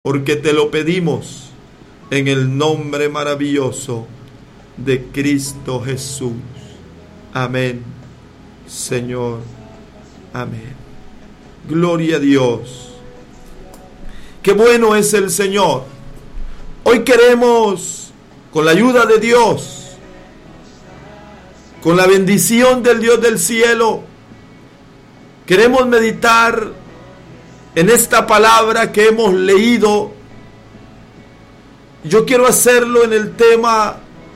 porque te lo pedimos en el nombre maravilloso de Cristo Jesús. Amén, Señor. Amén. Gloria a Dios. Qué bueno es el Señor. Hoy queremos, con la ayuda de Dios, con la bendición del Dios del cielo, queremos meditar en esta palabra que hemos leído. Yo quiero hacerlo en el tema: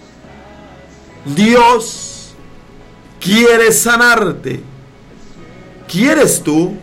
Dios quiere sanarte. ¿Quieres tú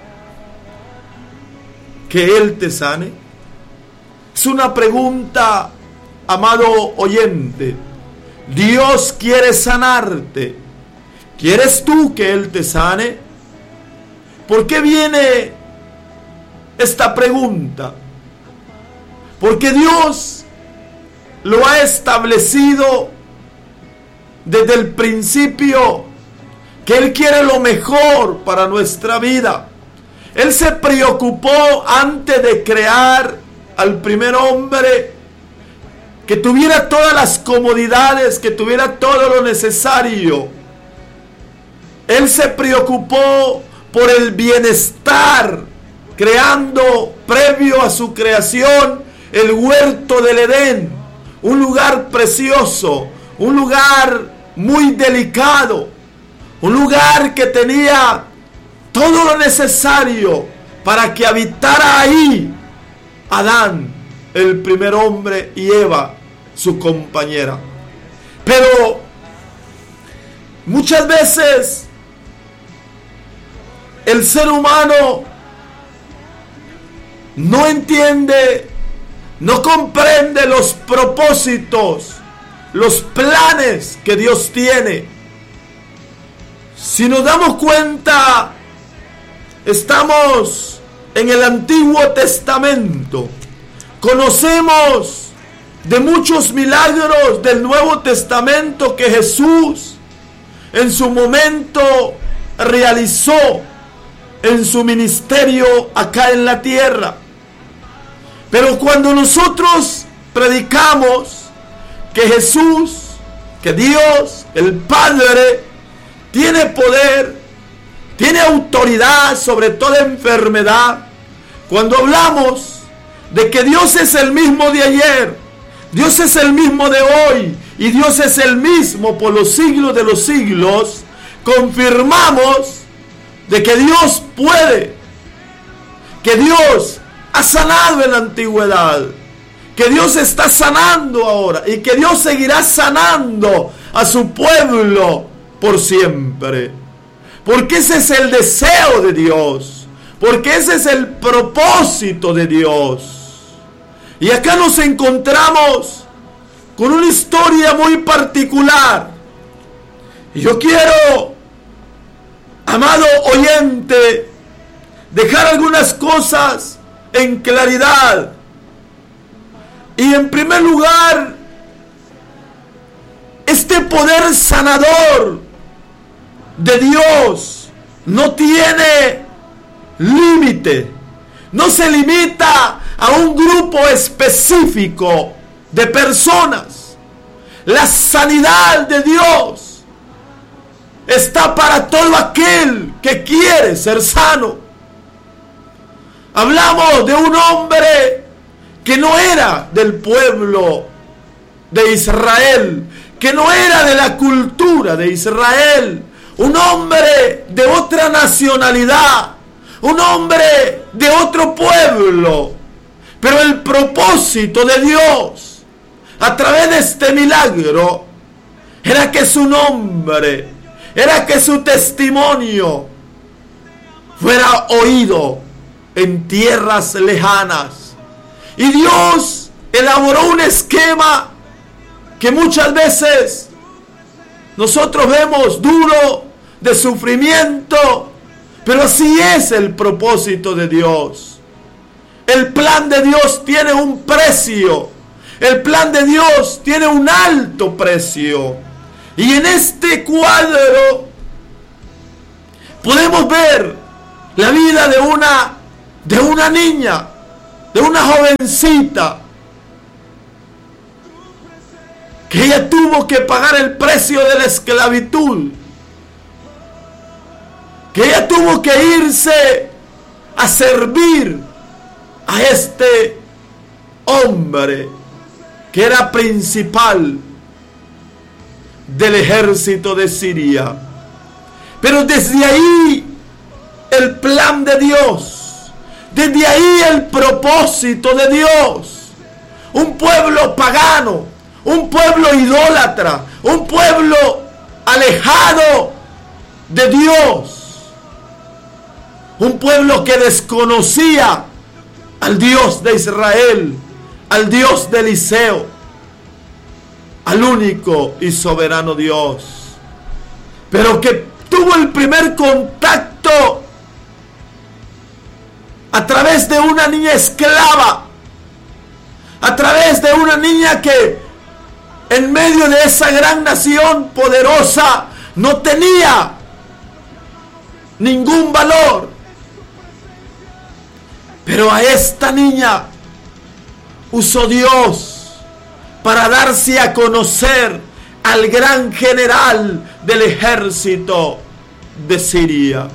que Él te sane? Es una pregunta, amado oyente. Dios quiere sanarte. ¿Quieres tú que Él te sane? ¿Por qué viene esta pregunta? Porque Dios lo ha establecido desde el principio, que Él quiere lo mejor para nuestra vida. Él se preocupó antes de crear al primer hombre, que tuviera todas las comodidades, que tuviera todo lo necesario. Él se preocupó por el bienestar, creando, previo a su creación, el huerto del Edén, un lugar precioso, un lugar muy delicado, un lugar que tenía todo lo necesario para que habitara ahí Adán, el primer hombre, y Eva, su compañera. Pero muchas veces el ser humano no entiende, no comprende los propósitos, los planes que Dios tiene. Si nos damos cuenta, estamos en el Antiguo Testamento. Conocemos de muchos milagros del Nuevo Testamento que Jesús en su momento realizó en su ministerio acá en la tierra. Pero cuando nosotros predicamos que Jesús, que Dios, el Padre, tiene poder, tiene autoridad sobre toda enfermedad, cuando hablamos de que Dios es el mismo de ayer, Dios es el mismo de hoy y Dios es el mismo por los siglos de los siglos, confirmamos de que Dios puede, que Dios ha sanado en la antigüedad, que Dios está sanando ahora y que Dios seguirá sanando a su pueblo por siempre. Porque ese es el deseo de Dios, porque ese es el propósito de Dios. Y acá nos encontramos con una historia muy particular. Y yo quiero, amado oyente, dejar algunas cosas en claridad. Y en primer lugar, este poder sanador de Dios no tiene límite, no se limita a un grupo específico de personas. La sanidad de Dios está para todo aquel que quiere ser sano. Hablamos de un hombre que no era del pueblo de Israel, que no era de la cultura de Israel, un hombre de otra nacionalidad, un hombre de otro pueblo. Pero el propósito de Dios a través de este milagro era que su nombre, era que su testimonio fuera oído en tierras lejanas. Y Dios elaboró un esquema que muchas veces nosotros vemos duro, de sufrimiento, pero así es el propósito de Dios. El plan de Dios tiene un precio. El plan de Dios tiene un alto precio. Y en este cuadro podemos ver la vida de una niña, de una jovencita que ella tuvo que pagar el precio de la esclavitud, que ella tuvo que irse a servir a este hombre que era principal del ejército de Siria. Pero desde ahí el plan de Dios, desde ahí el propósito de Dios, un pueblo pagano, un pueblo idólatra, un pueblo alejado de Dios, un pueblo que desconocía al Dios de Israel, al Dios de Eliseo, al único y soberano Dios, pero que tuvo el primer contacto a través de una niña esclava, a través de una niña que en medio de esa gran nación poderosa no tenía ningún valor. Pero a esta niña usó Dios para darse a conocer al gran general del ejército de Siria.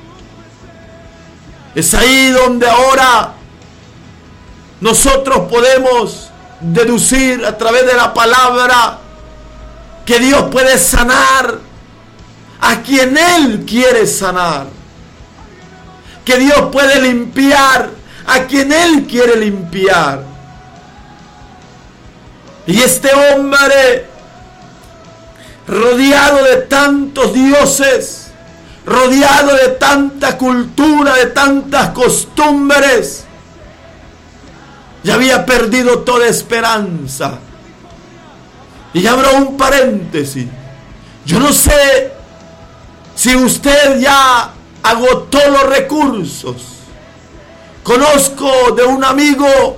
Es ahí donde ahora nosotros podemos deducir a través de la palabra que Dios puede sanar a quien Él quiere sanar, que Dios puede limpiar a quien Él quiere limpiar. Y este hombre, rodeado de tantos dioses, rodeado de tanta cultura, de tantas costumbres, ya había perdido toda esperanza. Y abro un paréntesis. Yo no sé si usted ya agotó los recursos. Conozco de un amigo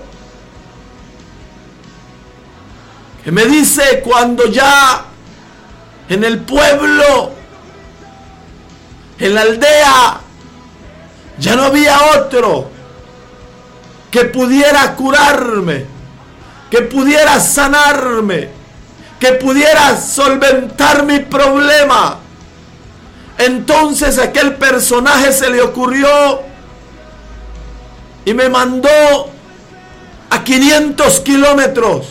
que me dice cuando ya en el pueblo, en la aldea, ya no había otro que pudiera curarme, que pudiera sanarme, que pudiera solventar mi problema. Entonces aquel personaje se le ocurrió y me mandó a 500 kilómetros,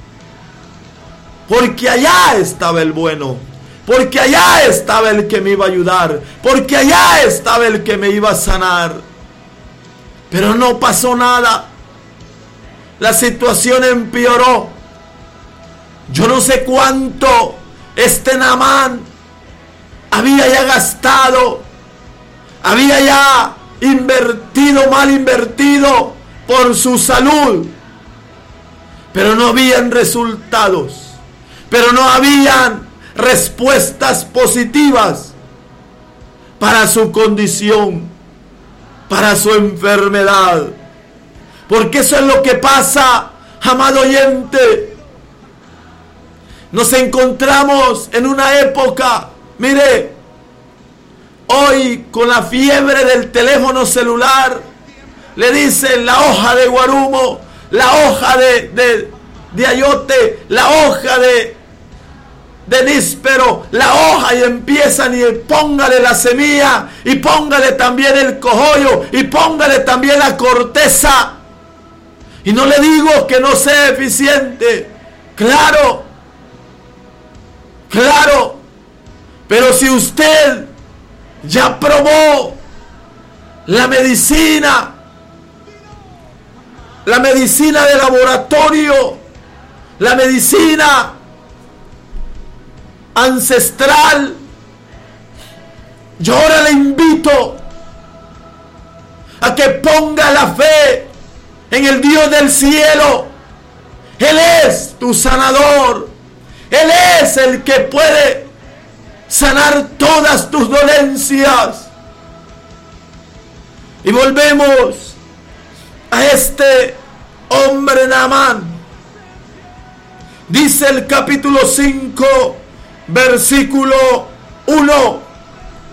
porque allá estaba el bueno, porque allá estaba el que me iba a ayudar, porque allá estaba el que me iba a sanar. Pero no pasó nada. La situación empeoró. Yo no sé cuánto este Naamán había ya gastado, había ya invertido, mal invertido por su salud, pero no habían resultados, pero no habían respuestas positivas para su condición, para su enfermedad. Porque eso es lo que pasa, amado oyente. Nos encontramos en una época, mire, hoy con la fiebre del teléfono celular, le dicen la hoja de guarumo, la hoja de ayote, la hoja de níspero, la hoja, y empiezan y póngale la semilla, y póngale también el cogollo, y póngale también la corteza. Y no le digo que no sea eficiente, claro, claro, pero si usted ya probó la medicina de laboratorio, la medicina ancestral, yo ahora le invito a que ponga la fe en el Dios del cielo. Él es tu sanador. Él es el que puede sanar todas tus dolencias. Y volvemos a este hombre Naamán. Dice el capítulo 5, versículo 1.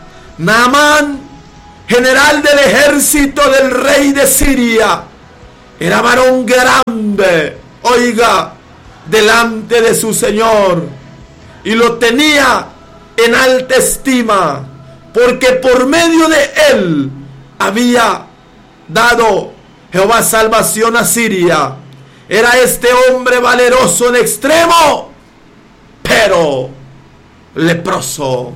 Naamán, general del ejército del rey de Siria, Era varón grande, oiga, delante de su Señor, y lo tenía en alta estima, porque por medio de él había dado Jehová salvación a Siria. Era este hombre valeroso en extremo, pero leproso.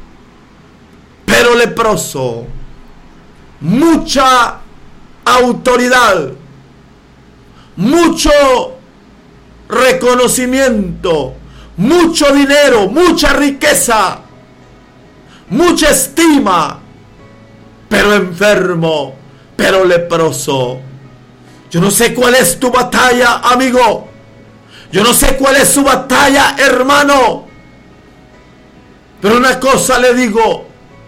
Mucha autoridad, mucho reconocimiento, mucho dinero, mucha riqueza, mucha estima, pero enfermo, pero leproso. Yo no sé cuál es tu batalla, amigo. Yo no sé cuál es su batalla, hermano. Pero una cosa le digo: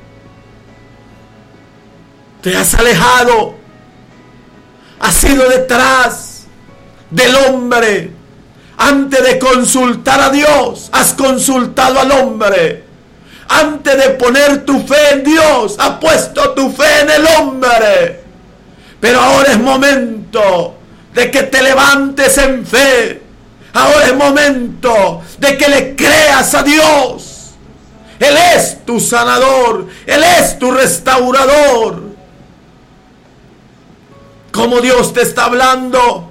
te has alejado, has ido detrás del hombre. Antes de consultar a Dios, has consultado al hombre. Antes de poner tu fe en Dios, has puesto tu fe en el hombre. Pero ahora es momento de que te levantes en fe. Ahora es momento de que le creas a Dios. Él es tu sanador, Él es tu restaurador. Como Dios te está hablando,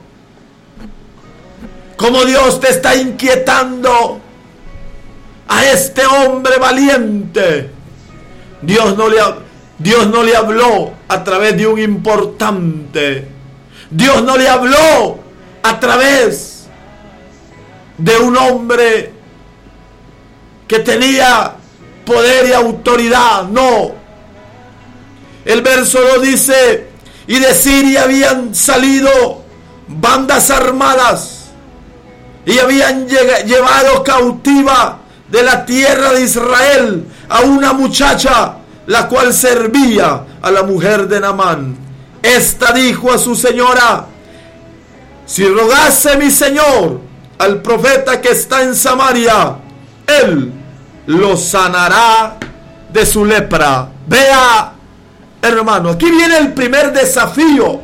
como Dios te está inquietando a este hombre valiente. Dios no le habló a través de un importante. Dios no le habló a través de un hombre que tenía poder y autoridad. No. El verso 2 dice: y de Siria habían salido bandas armadas y habían llevado cautiva de la tierra de Israel a una muchacha, la cual servía a la mujer de Naamán. Esta dijo a su señora: si rogase mi señor al profeta que está en Samaria, él lo sanará de su lepra. Vea, hermano, aquí viene el primer desafío.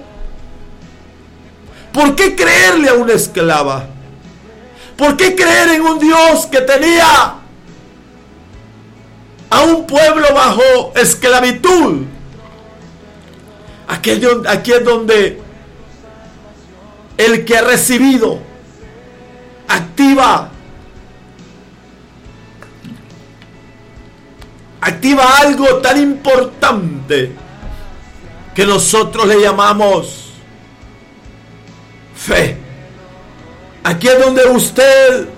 ¿Por qué creerle a una esclava? ¿Por qué creer en un Dios que tenía a un pueblo bajo esclavitud? Aquí es donde el que ha recibido activa algo tan importante que nosotros le llamamos fe. Aquí es donde usted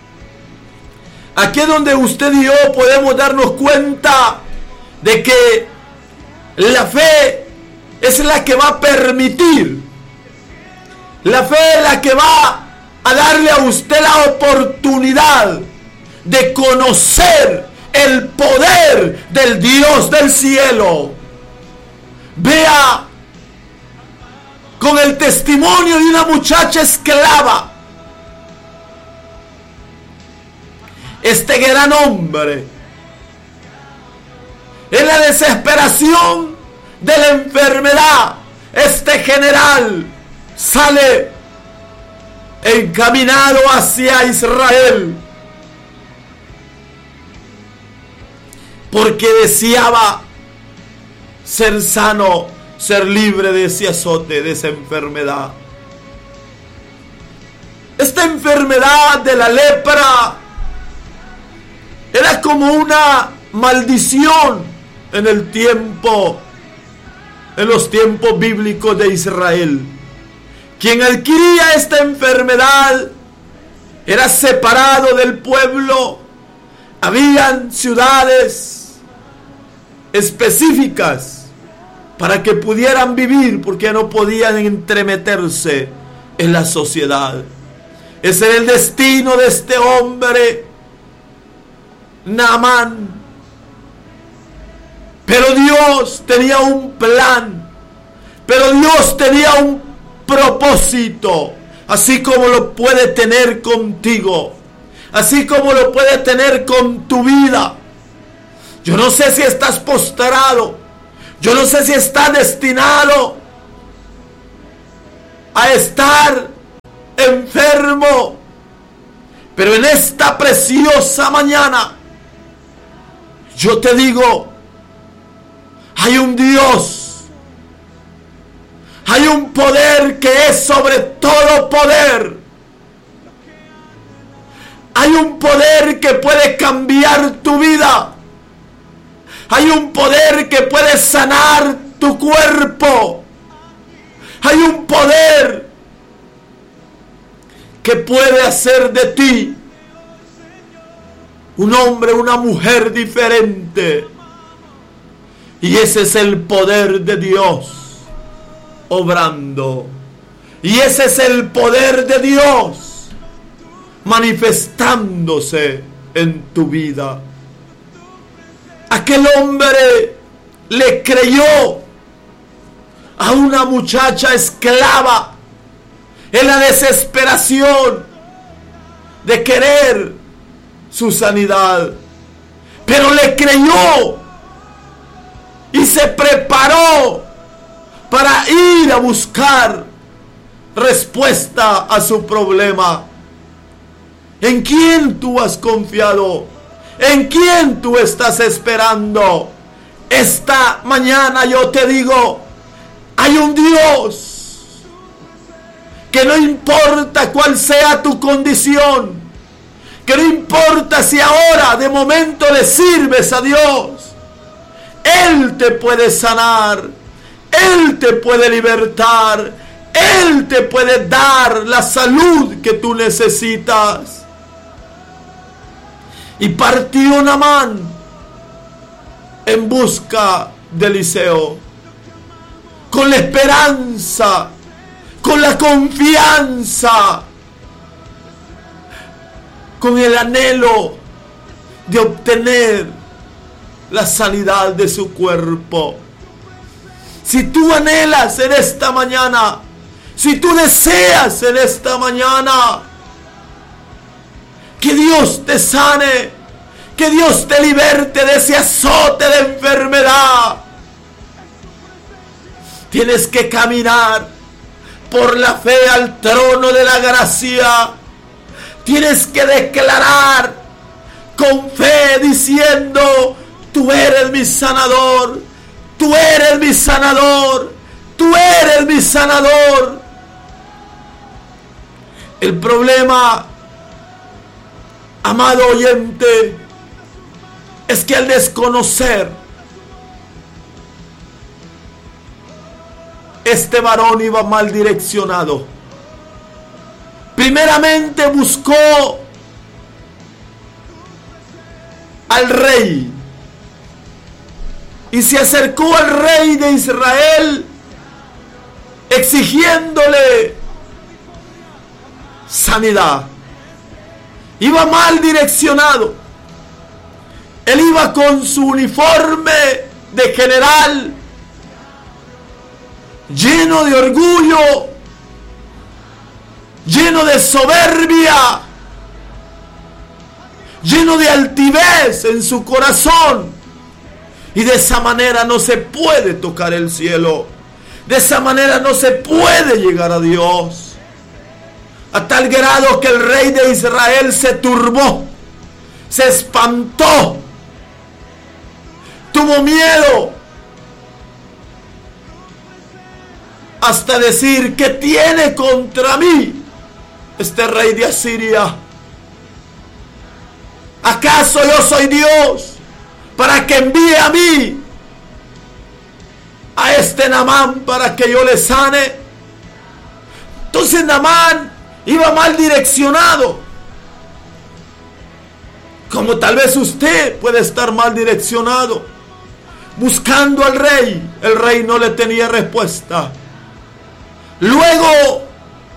y yo podemos darnos cuenta de que la fe es la que va a permitir, la fe es la que va a darle a usted la oportunidad de conocer el poder del Dios del cielo. Vea, con el testimonio de una muchacha esclava, este gran hombre, en la desesperación de la enfermedad, este general sale encaminado hacia Israel, porque deseaba ser sano, ser libre de ese azote, de esa enfermedad. Esta enfermedad de la lepra era como una maldición en los tiempos bíblicos de Israel. Quien adquiría esta enfermedad era separado del pueblo. Habían ciudades específicas para que pudieran vivir, porque no podían entremeterse en la sociedad. Ese era el destino de este hombre, Naamán. Pero Dios tenía un plan, pero Dios tenía un propósito, así como lo puede tener contigo, así como lo puede tener con tu vida. Yo no sé si estás postrado, yo no sé si estás destinado a estar enfermo. Pero en esta preciosa mañana, yo te digo, hay un Dios, hay un poder que es sobre todo poder. Hay un poder que puede cambiar tu vida. Hay un poder que puede sanar tu cuerpo. Hay un poder que puede hacer de ti un hombre, una mujer diferente. Y ese es el poder de Dios obrando. Y ese es el poder de Dios manifestándose en tu vida. Aquel hombre le creyó a una muchacha esclava en la desesperación de querer su sanidad, pero le creyó y se preparó para ir a buscar respuesta a su problema. ¿En quién tú has confiado? ¿En quién tú estás esperando? Esta mañana yo te digo, hay un Dios que no importa cuál sea tu condición, que no importa si ahora de momento le sirves a Dios, Él te puede sanar, Él te puede libertar, Él te puede dar la salud que tú necesitas. Y partió Naamán en busca de Eliseo, con la esperanza, con la confianza, con el anhelo de obtener la sanidad de su cuerpo. Si tú anhelas en esta mañana, si tú deseas en esta mañana que Dios te sane, que Dios te liberte de ese azote de enfermedad, tienes que caminar por la fe al trono de la gracia. Tienes que declarar con fe diciendo: tú eres mi sanador, tú eres mi sanador, tú eres mi sanador. El problema, amado oyente, es que al desconocer, este varón iba mal direccionado. Primeramente buscó al rey y se acercó al rey de Israel exigiéndole sanidad. Iba mal direccionado. Él iba con su uniforme de general, lleno de orgullo, lleno de soberbia, lleno de altivez en su corazón. Y de esa manera no se puede tocar el cielo. De esa manera no se puede llegar a Dios. A tal grado que el rey de Israel se turbó, se espantó, tuvo miedo, hasta decir: ¿qué tiene contra mí este rey de Asiria? ¿Acaso yo soy Dios para que envíe a mí a este Naamán para que yo le sane? Entonces Naamán iba mal direccionado, como tal vez usted puede estar mal direccionado, buscando al rey. El rey no le tenía respuesta. Luego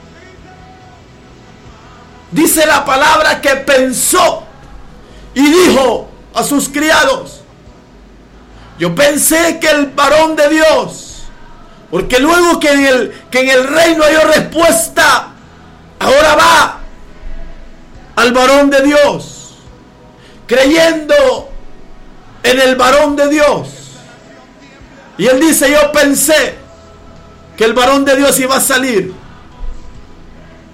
dice la palabra que pensó y dijo a sus criados: yo pensé que el varón de Dios, porque luego que en el rey no hay respuesta, ahora va al varón de Dios, creyendo en el varón de Dios. Y él dice: yo pensé que el varón de Dios iba a salir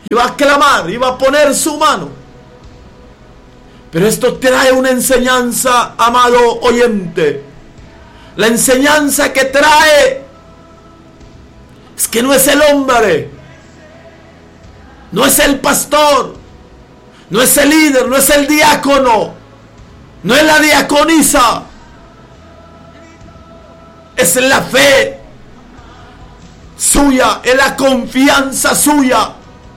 iba a clamar, iba a poner su mano. Pero esto trae una enseñanza, amado oyente. La enseñanza que trae es que no es el hombre, no es el pastor, no es el líder, no es el diácono, no es la diaconisa. Es la fe suya, es la confianza suya.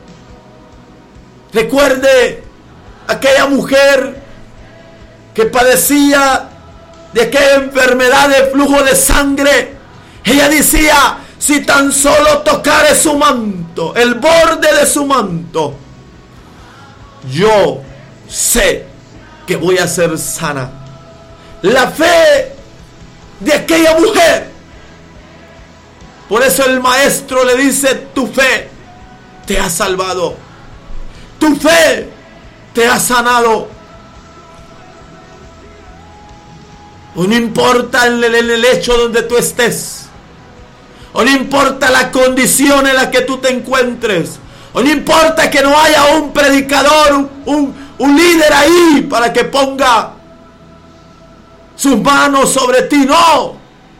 Recuerde aquella mujer que padecía de aquella enfermedad de flujo de sangre. Ella decía: si tan solo tocare su manto, el borde de su manto, yo sé que voy a ser sana. La fe de aquella mujer. Por eso el maestro le dice: tu fe te ha salvado, tu fe te ha sanado. O no importa el hecho donde tú estés, o no importa la condición en la que tú te encuentres, o no importa que no haya un predicador, un líder ahí para que ponga sus manos sobre ti. No,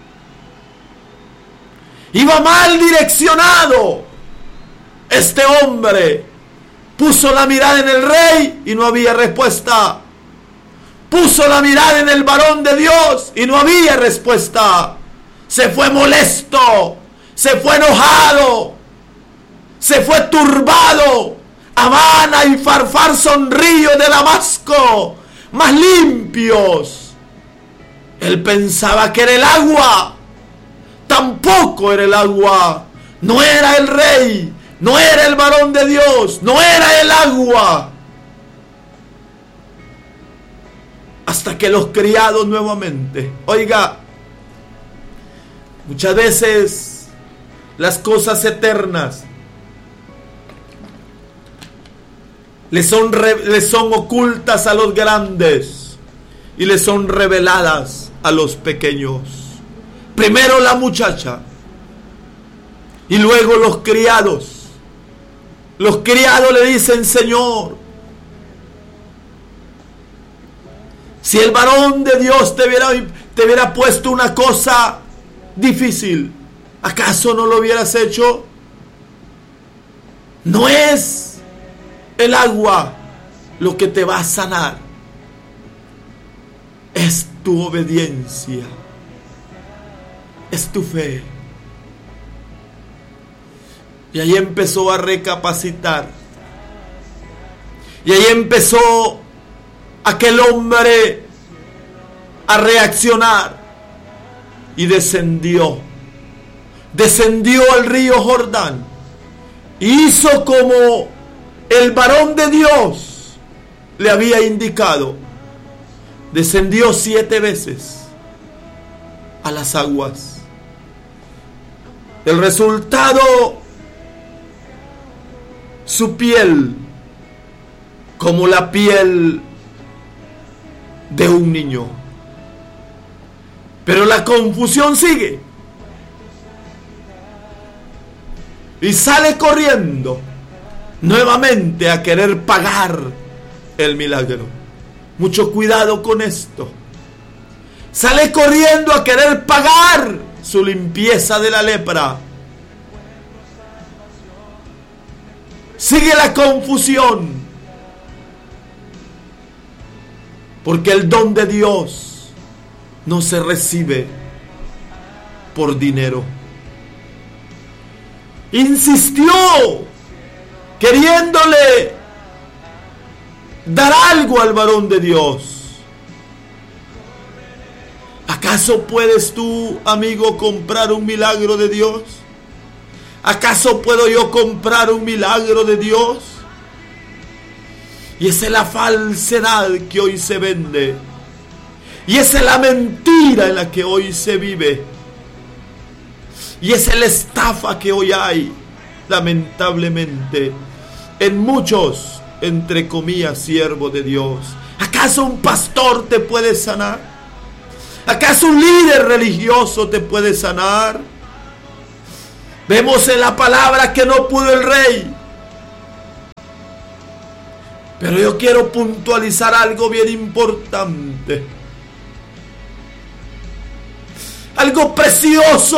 iba mal direccionado. Este hombre puso la mirada en el rey y no había respuesta. Puso la mirada en el varón de Dios y no había respuesta. Se fue molesto, se fue enojado, se fue turbado. Habana y Farfar son ríos de Damasco, más limpios. Él pensaba que era el agua. Tampoco era el agua. No era el rey, no era el varón de Dios, no era el agua. Hasta que los criados nuevamente. Oiga, muchas veces las cosas eternas le son ocultas a los grandes y le son reveladas a los pequeños. Primero la muchacha y luego los criados. Los criados le dicen: Señor, si el varón de Dios te hubiera puesto una cosa difícil, ¿acaso no lo hubieras hecho? No es el agua lo que te va a sanar, es tu obediencia, es tu fe. Y ahí empezó a recapacitar. Y ahí empezó aquel hombre a reaccionar y descendió al río Jordán y hizo como el varón de Dios le había indicado. Descendió 7 veces a las aguas. El resultado: su piel como la piel de un niño. Pero la confusión sigue. Y sale corriendo nuevamente a querer pagar el milagro. Mucho cuidado con esto. Sale corriendo a querer pagar su limpieza de la lepra. Sigue la confusión. Porque el don de Dios no se recibe por dinero. Insistió, queriéndole dar algo al varón de Dios. ¿Acaso puedes tú, amigo, comprar un milagro de Dios? ¿Acaso puedo yo comprar un milagro de Dios? Y esa es la falsedad que hoy se vende. Y esa es la mentira en la que hoy se vive. Y esa es la estafa que hoy hay, lamentablemente, en muchos, entre comillas, siervos de Dios. ¿Acaso un pastor te puede sanar? ¿Acaso un líder religioso te puede sanar? Vemos en la palabra que no pudo el rey. Pero yo quiero puntualizar algo bien importante. Algo precioso.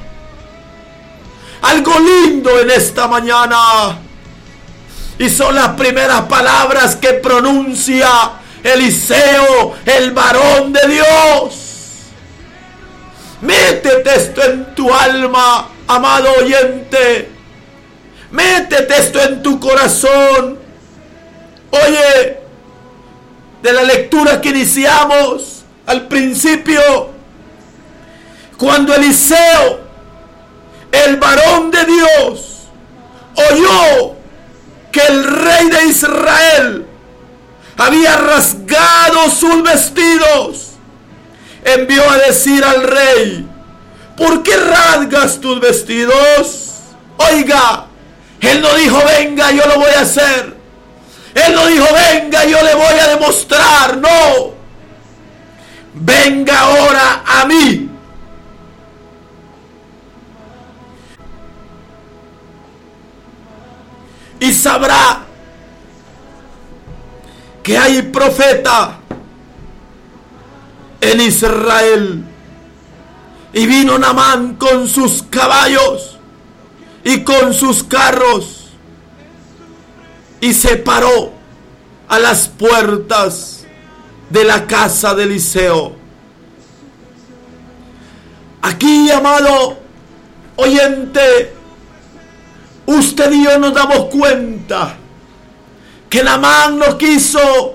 Algo lindo en esta mañana. Y son las primeras palabras que pronuncia Eliseo, el varón de Dios. Métete esto en tu alma, amado oyente. Métete esto en tu corazón. Oye, de la lectura que iniciamos al principio, cuando Eliseo, el varón de Dios, oyó que el rey de Israel había rasgado sus vestidos, envió a decir al rey: ¿por qué rasgas tus vestidos? Oiga, él no dijo: venga, yo lo voy a hacer. Él no dijo: venga, yo le voy a demostrar. No. Venga ahora a mí. Y sabrá que hay profeta en Israel. Y vino Naamán con sus caballos y con sus carros, y se paró a las puertas de la casa de Eliseo. Aquí, amado oyente, usted y yo nos damos cuenta que Naamán no quiso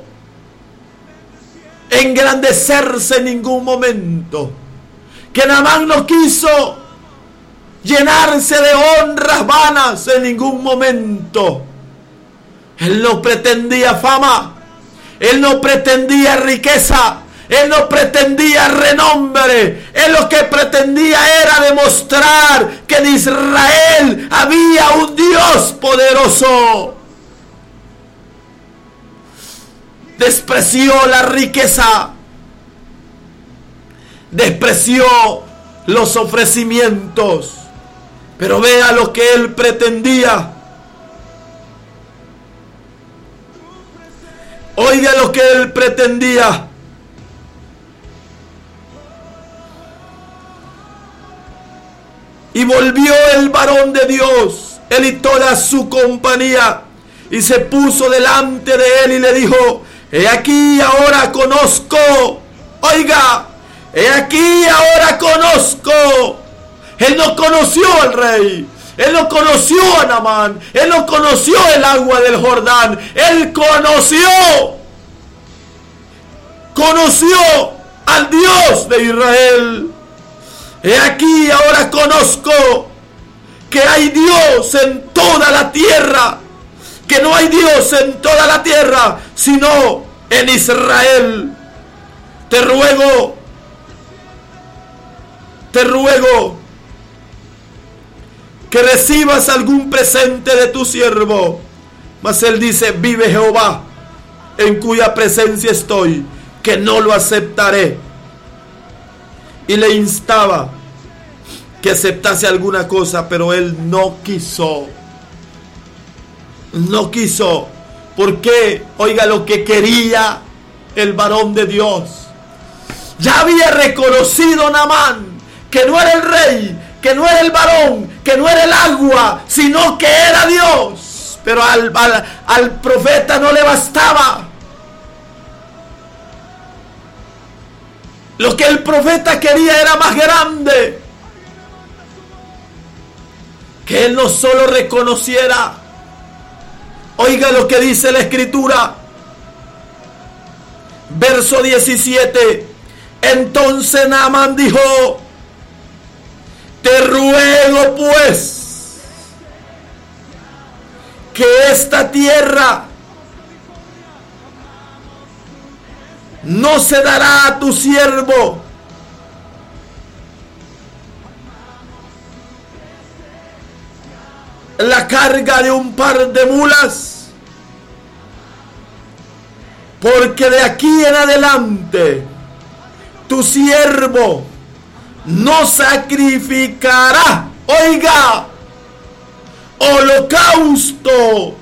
engrandecerse en ningún momento, que Naamán no quiso llenarse de honras vanas en ningún momento. Él no pretendía fama, él no pretendía riqueza, él no pretendía renombre. Él lo que pretendía era demostrar que en Israel había un Dios poderoso. Despreció la riqueza, despreció los ofrecimientos, pero vea lo que él pretendía. Oiga lo que él pretendía. Y volvió el varón de Dios, él y toda su compañía, y se puso delante de él y le dijo: he aquí ahora conozco. Oiga, he aquí ahora conozco. Él no conoció al rey. Él no conoció a Naamán. Él no conoció el agua del Jordán. Él conoció al Dios de Israel. He aquí ahora conozco que hay Dios en toda la tierra. Que no hay Dios en toda la tierra, sino en Israel. Te ruego que recibas algún presente de tu siervo. Mas él dice: vive Jehová, en cuya presencia estoy, que no lo aceptaré. Y le instaba que aceptase alguna cosa, pero él no quiso. No quiso. Porque, oiga lo que quería el varón de Dios. Ya había reconocido Naamán que no era el rey, que no era el varón, que no era el agua, sino que era Dios. Pero al profeta no le bastaba. Lo que el profeta quería era más grande. Que él no solo reconociera. Oiga lo que dice la escritura. Verso 17. Entonces Naamán dijo: te ruego pues que esta tierra no se dará a tu siervo, la carga de un par de mulas, porque de aquí en adelante tu siervo no sacrificará, oiga, holocausto